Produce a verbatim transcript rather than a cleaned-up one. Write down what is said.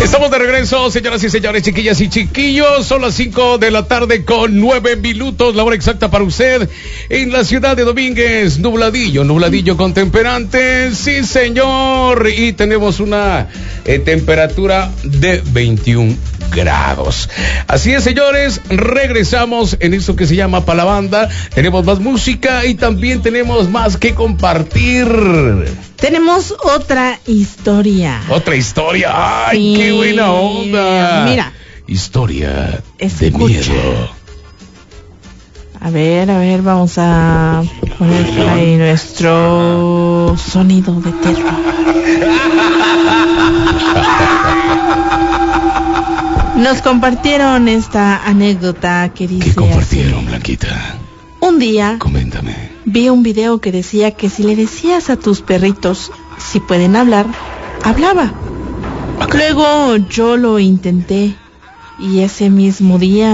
Estamos de regreso, señoras y señores, chiquillas y chiquillos. Son las cinco de la tarde con nueve minutos, la hora exacta para usted en la ciudad de Domínguez. Nubladillo, nubladillo con temperantes, sí señor. Y tenemos una eh, temperatura de veintiún grados. Así es, señores, regresamos en esto que se llama Pa' la Banda. Tenemos más música y también tenemos más que compartir. Tenemos otra historia. Otra historia. ¡Ay, sí, qué buena onda! Mira. Historia Escucha. de miedo. A ver, a ver, vamos a poner por ahí nuestro sonido de terror. Nos compartieron esta anécdota que dice... ¿Qué compartieron, así. Blanquita? Un día... Coméntame. Vi un video que decía que si le decías a tus perritos si pueden hablar, hablaba. Luego yo lo intenté y ese mismo día